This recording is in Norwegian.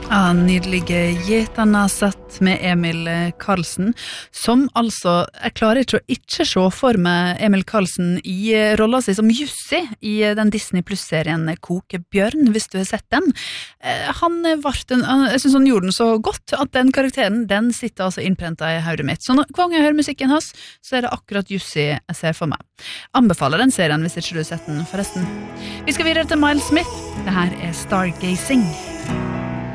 Ja, nydelige Getaneset med Emil Karlsen, som altså, jeg klarer ikke å se for meg Emil Karlsen i rollen sin som Jussi i den Disney Plus-serien Kokebjørn, hvis du har sett den. Jeg synes han gjorde den så godt, at den karakteren, den sitter altså innprentet i hodet mitt. Så hver gang jeg hører musikken hans, så det akkurat Jussi jeg ser for meg. Anbefaler den serien hvis ikke du har sett den, forresten. Vi skal videre til Miles Smith. Det her Stargazing.